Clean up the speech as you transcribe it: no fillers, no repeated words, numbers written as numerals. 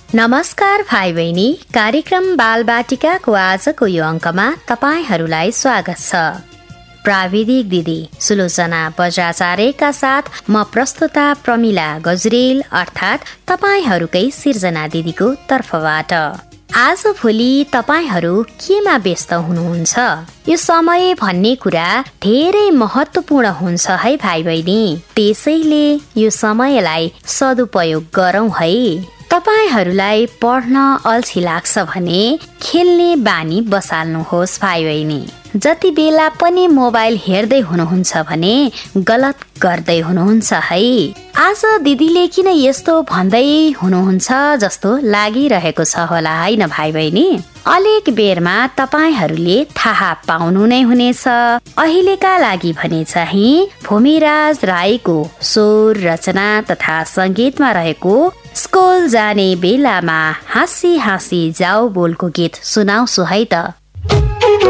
नमस्कार भाइ बहिनी, कार्यक्रम बालबाटिकाको आजको यो अङ्कमा तपाईहरूलाई स्वागत छ। प्राविधिक दिदी सुलोचना बजाचार्यका साथ म प्रस्तुता प्रमिला गजरेल अर्थात् तपाईहरूकै सिर्जना दिदीको तर्फबाट। आज भोलि तपाईहरू केमा व्यस्त हुनुहुन्छ? यो समय भन्ने कुरा धेरै महत्त्वपूर्ण हुन्छ है भाइ बहिनी, त्यसैले यो समयलाई सदुपयोग गरौँ है। तपाईहरूलाई पढ्न अल्छी लाग्छ भने खेल्ने बानी बसाल्नुहोस् भाइ बहिनी। जति बेला पनि मोबाइल हेर्दै हुनुहुन्छ भने गलत गर्दै हुनुहुन्छ है। आज दिदीले किन यस्तो भन्दै हुनुहुन्छ जस्तो लागिरहेको छ होला हैन भाइ बहिनी? अलिक बेरमा तपाईहरूले थाहा पाउनु नै हुनेछ। अहिलेका लागि भने चाहिँ भूमिराज राईको स्वर रचना तथा संगीतमा रहेको स्कुल जाने बेलामा हाँसी हाँसी जाऊ बोलको गीत सुनाउँछु है त।